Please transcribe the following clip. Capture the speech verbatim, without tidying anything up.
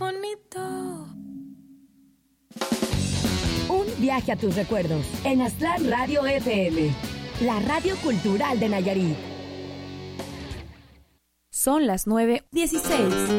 bonito. Un viaje a tus recuerdos en Aztlán Radio F M, la radio cultural de Nayarit. Son las nueve dieciséis.